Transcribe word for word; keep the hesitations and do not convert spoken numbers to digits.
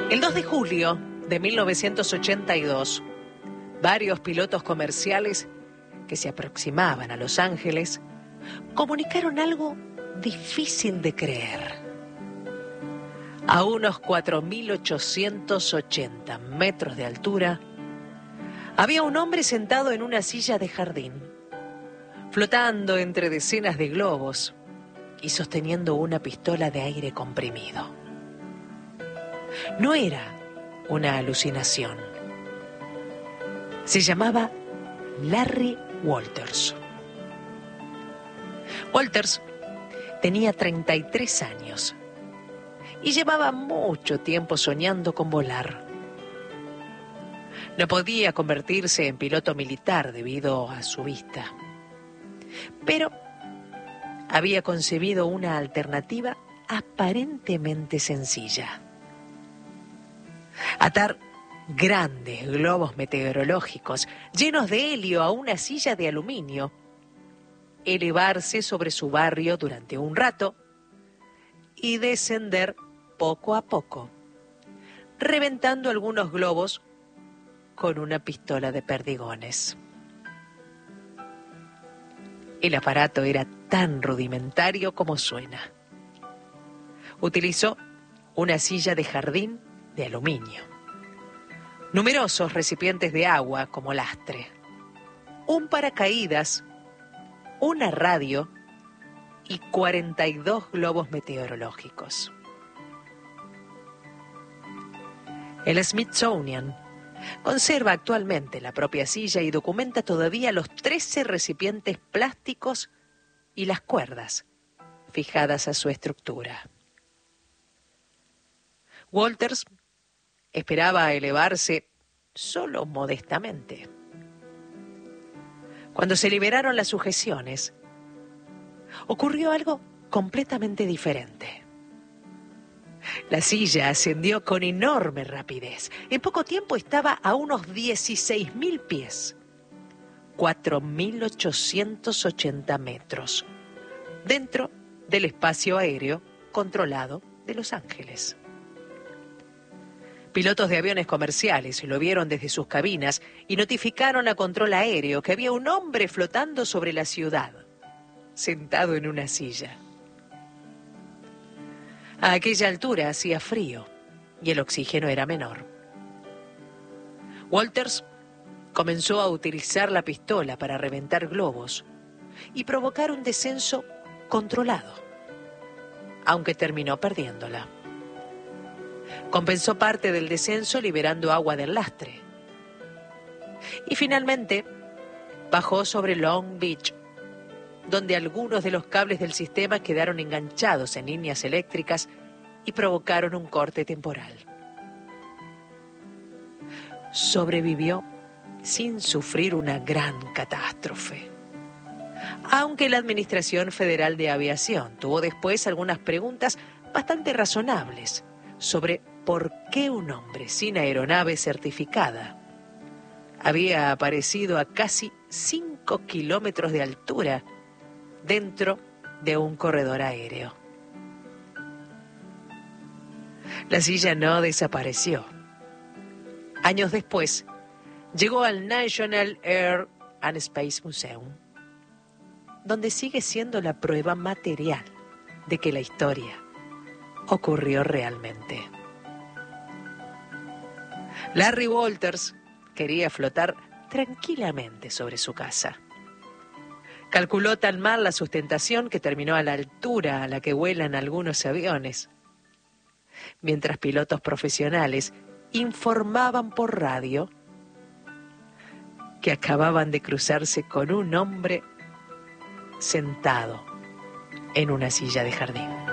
El dos de julio de mil novecientos ochenta y dos, varios pilotos comerciales que se aproximaban a Los Ángeles comunicaron algo difícil de creer. A unos cuatro mil ochocientos ochenta metros de altura, había un hombre sentado en una silla de jardín, flotando entre decenas de globos y sosteniendo una pistola de aire comprimido. No era una alucinación. Se llamaba Larry Walters. Walters tenía treinta y tres años y llevaba mucho tiempo soñando con volar. No podía convertirse en piloto militar debido a su vista, pero había concebido una alternativa aparentemente sencilla: atar grandes globos meteorológicos llenos de helio a una silla de aluminio, elevarse sobre su barrio durante un rato y descender poco a poco, reventando algunos globos con una pistola de perdigones. El aparato era tan rudimentario como suena. Utilizó una silla de jardín de aluminio, numerosos recipientes de agua como lastre, un paracaídas, una radio y cuarenta y dos globos meteorológicos. El Smithsonian conserva actualmente la propia silla y documenta todavía los trece recipientes plásticos y las cuerdas fijadas a su estructura. Walters esperaba elevarse solo modestamente. Cuando se liberaron las sujeciones, ocurrió algo completamente diferente. La silla ascendió con enorme rapidez. En poco tiempo estaba a unos dieciséis mil pies, cuatro mil ochocientos ochenta metros, dentro del espacio aéreo controlado de Los Ángeles. Pilotos de aviones comerciales lo vieron desde sus cabinas y notificaron a control aéreo que había un hombre flotando sobre la ciudad, sentado en una silla. A aquella altura hacía frío y el oxígeno era menor. Walters comenzó a utilizar la pistola para reventar globos y provocar un descenso controlado, aunque terminó perdiéndola. Compensó parte del descenso liberando agua del lastre. Y finalmente bajó sobre Long Beach, donde algunos de los cables del sistema quedaron enganchados en líneas eléctricas y provocaron un corte temporal. Sobrevivió sin sufrir una gran catástrofe, aunque la Administración Federal de Aviación tuvo después algunas preguntas bastante razonables sobre por qué un hombre sin aeronave certificada había aparecido a casi cinco kilómetros de altura dentro de un corredor aéreo. La silla no desapareció. Años después, llegó al National Air and Space Museum, donde sigue siendo la prueba material de que la historia ocurrió realmente. Larry Walters quería flotar tranquilamente sobre su casa. Calculó tan mal la sustentación que terminó a la altura a la que vuelan algunos aviones, mientras pilotos profesionales informaban por radio que acababan de cruzarse con un hombre sentado en una silla de jardín.